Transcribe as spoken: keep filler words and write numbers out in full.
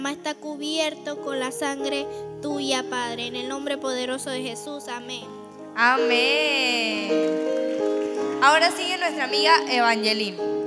está cubierto con la sangre tuya, Padre. En el nombre poderoso de Jesús, amén. Amén. Ahora sigue nuestra amiga Evangeline.